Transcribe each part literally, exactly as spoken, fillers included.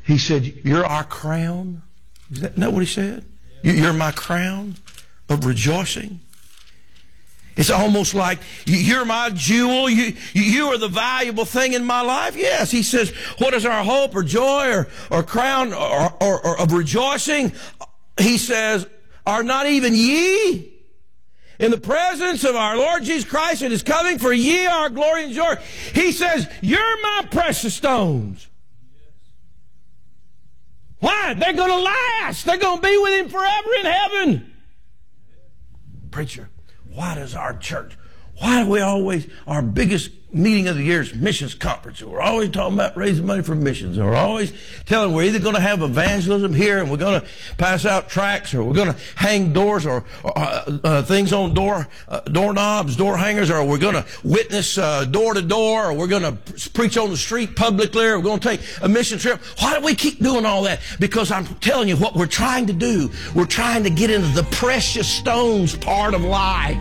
He said, you're our crown. Isn't that what he said? You're my crown of rejoicing. It's almost like, you're my jewel. You, you are the valuable thing in my life. Yes, he says, what is our hope or joy or, or crown or, or, or of rejoicing? He says, are not even ye in the presence of our Lord Jesus Christ and His coming, for ye are our glory and joy. He says, you're my precious stones. Why? They're going to last. They're going to be with Him forever in heaven. Preacher, why does our church, why do we always, our biggest meeting of the year is missions conference. We're always talking about raising money for missions. And we're always telling we're either going to have evangelism here and we're going to pass out tracts, or we're going to hang doors or, or uh, uh, things on door uh, doorknobs, door hangers, or we're going to witness uh, door to door, or we're going to preach on the street publicly, or we're going to take a mission trip. Why do we keep doing all that? Because I'm telling you what we're trying to do. We're trying to get into the precious stones part of life.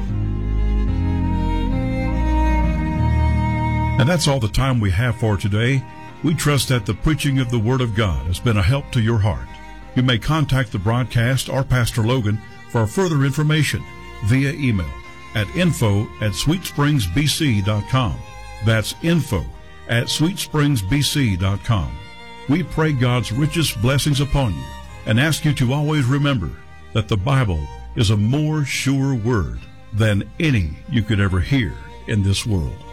And that's all the time we have for today. We trust that the preaching of the Word of God has been a help to your heart. You may contact the broadcast or Pastor Logan for further information via email at info at sweet springs b c dot com. That's info at sweet springs b c dot com. We pray God's richest blessings upon you and ask you to always remember that the Bible is a more sure word than any you could ever hear in this world.